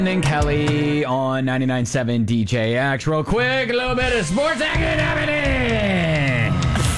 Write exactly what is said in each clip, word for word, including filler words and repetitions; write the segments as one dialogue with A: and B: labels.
A: And Kelly on ninety-nine point seven D J X. Real quick, a little bit of sports action happening.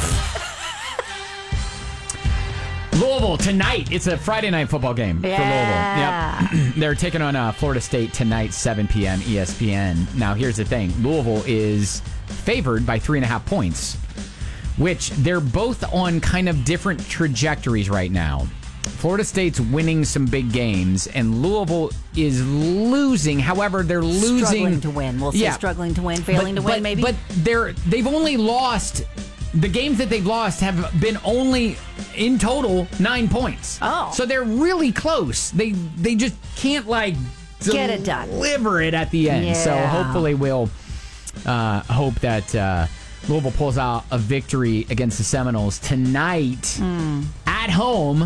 A: Louisville tonight. It's a Friday night football game
B: yeah.
A: for Louisville. Yep. They're taking on uh, Florida State tonight, seven p.m. E S P N. Now, here's the thing. Louisville is favored by three and a half points, which they're both on kind of different trajectories right now. Florida State's winning some big games, and Louisville is losing. However, they're losing.
B: Struggling to win. We'll say
A: yeah.
B: struggling to win, failing
A: but,
B: to win,
A: but,
B: maybe.
A: But they're they've only lost. The games that they've lost have been only in total nine points.
B: Oh,
A: so they're really close. They they just can't like
B: get it done,
A: deliver it at the end.
B: Yeah.
A: So hopefully we'll uh, hope that uh, Louisville pulls out a victory against the Seminoles tonight
B: mm.
A: at home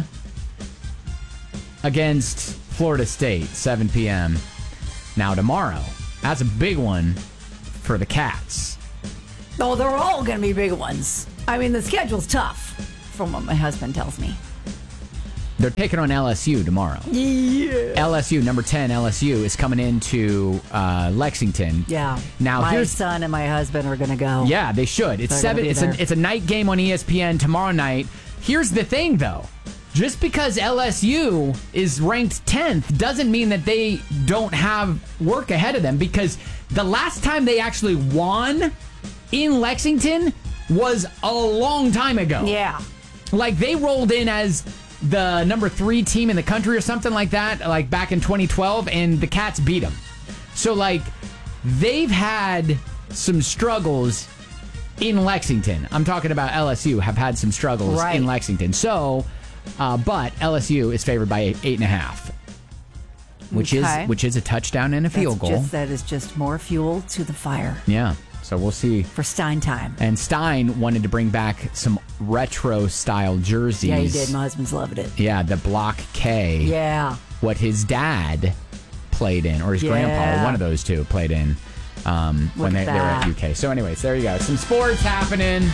A: against Florida State, seven p.m. Now tomorrow, that's a big one for the Cats.
B: Oh, they're all going to be big ones. I mean, the schedule's tough, from what my husband tells me.
A: They're taking on L S U tomorrow.
B: Yeah.
A: L S U, number ten, L S U is coming into uh, Lexington.
B: Yeah.
A: Now
B: my
A: here's,
B: son and my husband are going to go.
A: Yeah, they should. It's
B: They're
A: seven. It's a, it's a night game on E S P N tomorrow night. Here's the thing, though. Just because L S U is ranked tenth doesn't mean that they don't have work ahead of them, because the last time they actually won in Lexington was a long time ago.
B: Yeah.
A: Like, they rolled in as the number three team in the country or something like that, like back in twenty twelve, and the Cats beat them. So, like, they've had some struggles in Lexington. I'm talking about L S U have had some struggles
B: right.
A: in Lexington. So, uh, but L S U is favored by eight, eight and a half, which
B: okay.
A: is which is a touchdown and a field
B: That's
A: goal.
B: Just, that is just more fuel to the fire.
A: Yeah. So we'll see.
B: For Stein time.
A: And Stein wanted to bring back some retro-style jerseys.
B: Yeah, he did. My husband's loving it.
A: Yeah, the Block K.
B: Yeah.
A: What his dad played in, or his
B: yeah.
A: grandpa, or one of those two, played in um, when they, they were at U K. So anyways, there you go. Some sports happening.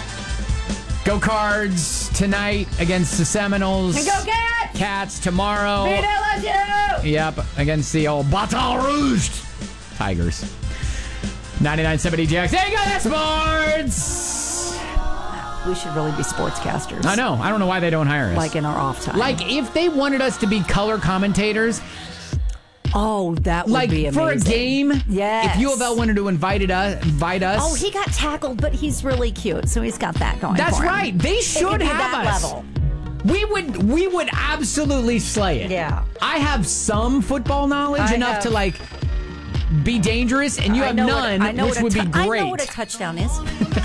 A: Go Cards tonight against the Seminoles.
B: And go Cats!
A: Cats tomorrow.
B: Beat L S U!
A: Yep, against the old Baton Rouge Tigers. ninety-nine point seven D J X. There you go, that's sports!
B: We should really be sportscasters.
A: I know. I don't know why they don't hire us.
B: Like in our off time.
A: Like, if they wanted us to be color commentators.
B: Oh, that would
A: like,
B: be amazing.
A: for a game.
B: Yes.
A: If U of L wanted to invite, it, uh, invite us.
B: Oh, he got tackled, but he's really cute, so he's got that going
A: That's
B: for him.
A: right. They should
B: it
A: have
B: that
A: us.
B: Level.
A: We would we would absolutely slay it.
B: Yeah.
A: I have some football knowledge
B: I
A: enough
B: have,
A: to, like, be dangerous, and you
B: I
A: have
B: know
A: none,
B: what, I know
A: which
B: what
A: would
B: a
A: be
B: tu-
A: great.
B: I know what a touchdown is.